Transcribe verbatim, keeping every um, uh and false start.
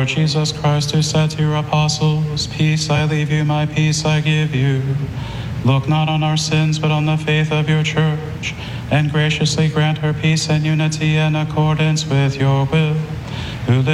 Jesus Christ, who said to your apostles, "Peace I leave you, my peace I give you," look not on our sins, but on the faith of your church, and graciously grant her peace and unity in accordance with your will, who